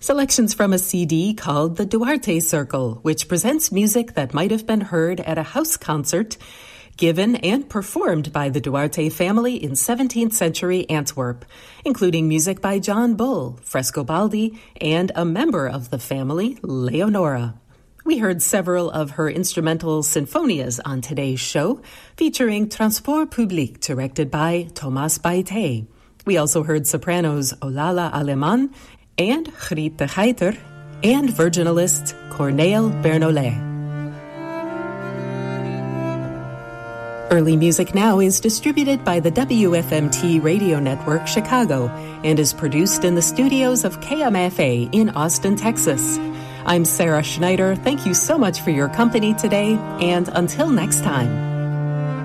Selections from a CD called the Duarte Circle, which presents music that might have been heard at a house concert given and performed by the Duarte family in 17th century Antwerp, including music by John Bull, Frescobaldi, and a member of the family, Leonora. We heard several of her instrumental sinfonias on today's show, featuring Transport Public, directed by Thomas Baite. We also heard sopranos Olala Aleman and Grete Geiter, and virginalist Corneille Bernolet. Early Music Now is distributed by the WFMT Radio Network Chicago and is produced in the studios of KMFA in Austin, Texas. I'm Sarah Schneider. Thank you so much for your company today, and until next time.